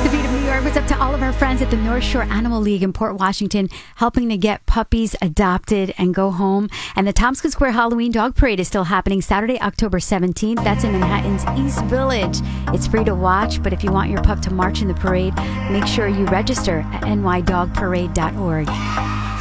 the beat of New York. What's up to all of our friends at the North Shore Animal League in Port Washington, helping to get puppies adopted and go home. And the Tompkins Square Halloween Dog Parade is still happening Saturday, October 17th. That's in Manhattan's East Village. It's free to watch, but if you want your pup to march in the parade, make sure you register at nydogparade.org.